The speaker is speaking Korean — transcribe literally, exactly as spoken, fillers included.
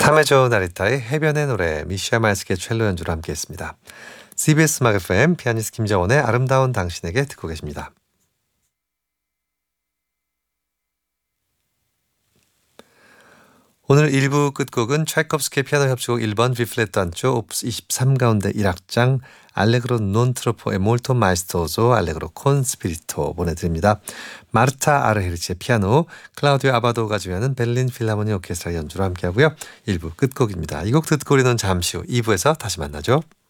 타메조 나리타의 해변의 노래 미샤 마이스키의 첼로 연주로 함께했습니다. 씨비에스 음악 에프엠 피아니스트 김정원의 아름다운 당신에게 듣고 계십니다. 오늘 일 부 끝곡은 차이콥스키의 피아노 협주곡 일 번 비플랫 단조 오프스 이십삼 가운데 일 악장 알레그로 non troppo e molto maestoso 알레그로 con spirito 보내드립니다. 마르타 아르헤리치의 피아노, 클라우디오 아바도가 지휘하는 베를린 필하모니 오케스트라 연주로 함께하고요. 일 부 끝곡입니다. 이 곡 듣고 우리는 잠시 후 이 부에서 다시 만나죠.